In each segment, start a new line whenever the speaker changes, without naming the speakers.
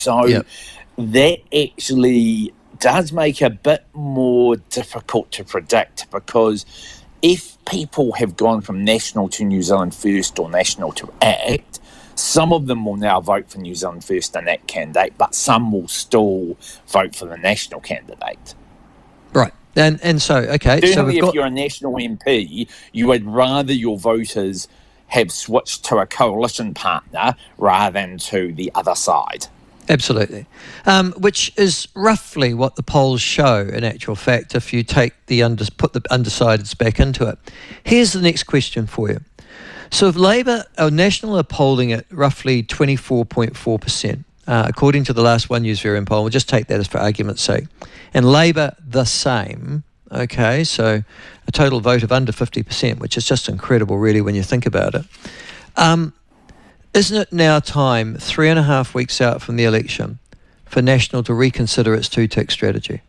So
Yep.
that actually does make it a bit more difficult to predict, because if people have gone from National to New Zealand First or National to ACT, some of them will now vote for New Zealand First and that candidate, but some will still vote for the National candidate.
Right. And so, okay. So
Certainly,
we've
if
got...
you're a National MP, you would rather your voters have switched to a coalition partner rather than to the other side.
Absolutely. Which is roughly what the polls show, in actual fact, if you take put the undecideds back into it. Here's the next question for you. So if Labour or National are polling at roughly 24.4%, according to the last One News Varian poll, we'll just take that as for argument's sake, and Labour the same, okay, so a total vote of under 50%, which is just incredible, really, when you think about it. Isn't it now time, 3.5 weeks out from the election, for National to reconsider its two-tick strategy?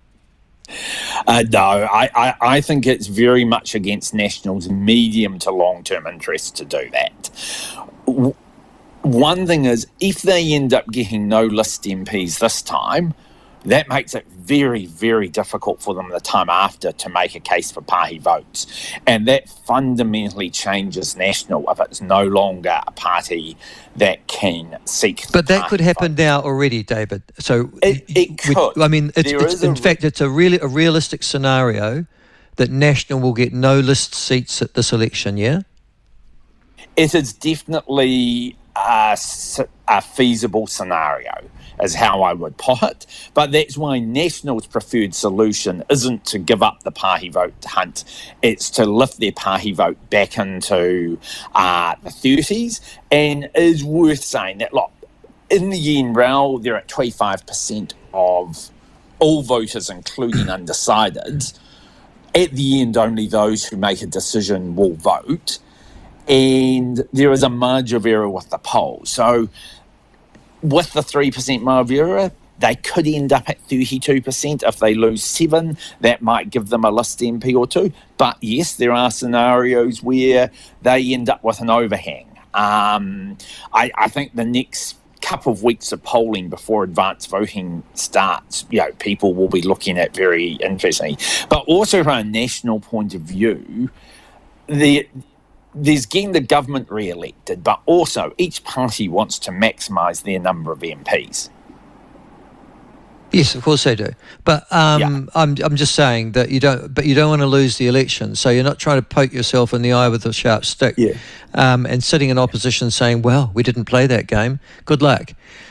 No, I think it's very much against National's medium to long-term interests to do that. One thing is, if they end up getting no list MPs this time, that makes it very, very difficult for them the time after to make a case for Pāhi votes. And that fundamentally changes National if it's no longer a party that can seek...
But that could happen now already, David. So
it could.
I mean, in fact, it's a realistic scenario that National will get no list seats at this election, yeah?
It is definitely a feasible scenario, is how I would put it. But that's why National's preferred solution isn't to give up the Pāhi vote hunt. It's to lift their Pāhi vote back into the 30s. And it is worth saying that, look, in the NREL, they're at 25% of all voters, including undecideds. At the end, only those who make a decision will vote. And there is a margin of error with the poll. So with the 3% margin of error, they could end up at 32%. If they lose 7, that might give them a list MP or 2. But yes, there are scenarios where they end up with an overhang. I think the next couple of weeks of polling before advanced voting starts, people will be looking at very interestingly. But also from a National point of view, there's getting the government re-elected, but also each party wants to maximise their number of MPs.
Yes, of course they do. But I'm just saying that you don't want to lose the election. So you're not trying to poke yourself in the eye with a sharp stick.
Yeah.
And sitting in opposition saying, well, we didn't play that game. Good luck.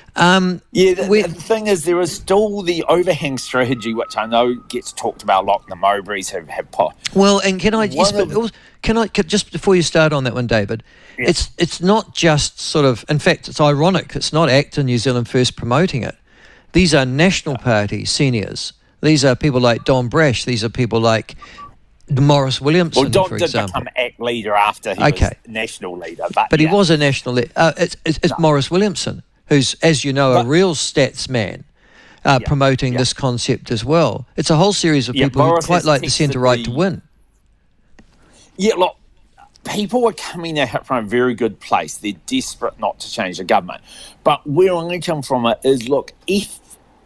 The thing is, there is still the overhang strategy, which I know gets talked about a lot, and the Mowbrays have put.
Well, and can I just before you start on that one, David,
yeah.
It's not just sort of, in fact, it's ironic. It's not ACT and New Zealand First promoting it. These are National Party seniors. These are people like Don Brash. These are people like Morris Williamson,
Don
for
did
example.
become ACT leader after he was National leader. But
he was a National leader. It's Morris Williamson, who's, as you know, a real stats man, promoting this concept as well. It's a whole series of people who quite like the centre right to win.
Yeah, look, people are coming at it from a very good place. They're desperate not to change the government. But where I come from it is, look, if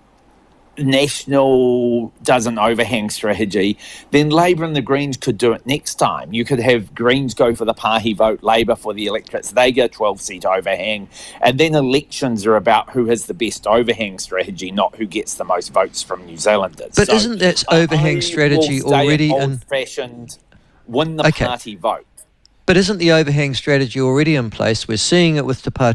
National does an overhang strategy, then Labour and the Greens could do it next time. You could have Greens go for the Pāhi vote, Labour for the electorates. They get a 12-seat overhang. And then elections are about who has the best overhang strategy, not who gets the most votes from New Zealanders.
But isn't that overhang strategy already
old-fashioned, win the party vote?
But isn't the overhang strategy already in place? We're seeing it with Te Pāti